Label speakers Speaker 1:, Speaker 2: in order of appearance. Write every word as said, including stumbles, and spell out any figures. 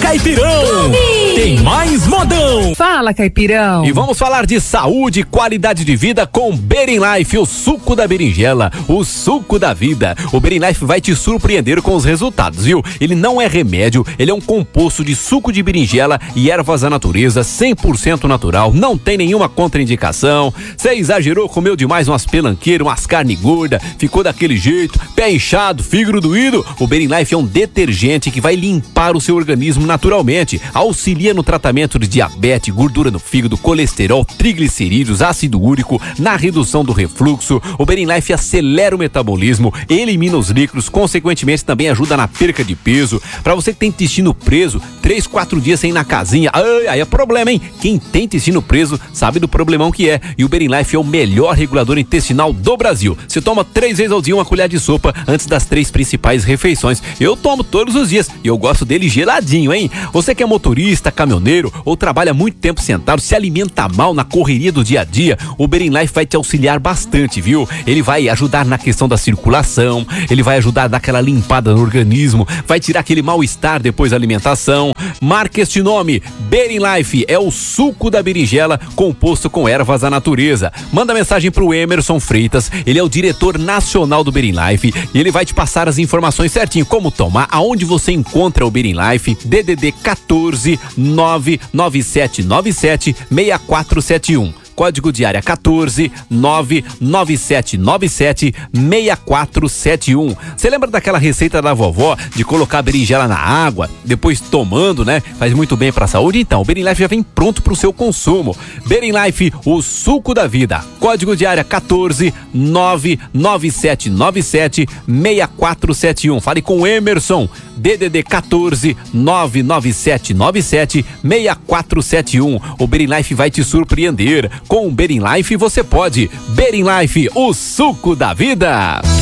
Speaker 1: Caipirão. Tem mais modão.
Speaker 2: Fala, Caipirão.
Speaker 1: E vamos falar de saúde e qualidade de vida com Berin Life, o suco da berinjela, o suco da vida. O Berin Life vai te surpreender com os resultados, viu? Ele não é remédio, ele é um composto de suco de berinjela e ervas da natureza, cem por cento natural, não tem nenhuma contraindicação. Você exagerou, comeu demais umas pelanqueiras, umas carne gorda, ficou daquele jeito, pé inchado, fígado doído? O Berin Life é um detergente que vai limpar o seu organismo naturalmente, auxilia no tratamento de diabetes, gordura no fígado, colesterol, triglicerídeos, ácido úrico, na redução do refluxo. O Berin Life acelera o metabolismo, elimina os líquidos, consequentemente também ajuda na perca de peso. Para você que tem intestino preso, três, quatro dias sem ir na casinha, ai, aí é problema, hein? Quem tem intestino preso sabe do problemão que é. E o Berin Life é o melhor regulador intestinal do Brasil. Você toma três vezes ao dia uma colher de sopa antes das três principais refeições. Eu tomo todos os dias e eu gosto dele geladinho, hein? Você que é motorista, caminhoneiro ou trabalha muito tempo sentado, se alimenta mal na correria do dia a dia, o Berin Life vai te auxiliar bastante, viu? Ele vai ajudar na questão da circulação, ele vai ajudar a dar aquela limpada no organismo, vai tirar aquele mal-estar depois da alimentação. Marque este nome, Berin Life, é o suco da berinjela composto com ervas da natureza. Manda mensagem pro Emerson Freitas, ele é o diretor nacional do Berin Life e ele vai te passar as informações certinho, como tomar, aonde você encontra o Berin Life. D D D quatorze, nove nove sete nove sete, seis quatro sete um. Código de área quatorze, nove nove sete nove sete, seis quatro sete um. Você lembra daquela receita da vovó de colocar a berinjela na água, depois tomando, né? Faz muito bem pra saúde? Então, o Berin Life já vem pronto pro seu consumo. Berin Life, o suco da vida. Código de área quatorze, nove nove sete nove sete, seis quatro sete um. Fale com o Emerson. D D D quatorze, nove nove sete nove sete, seis quatro sete um. O Berin Life vai te surpreender. Com o Berin Life você pode. Berin Life, o suco da vida.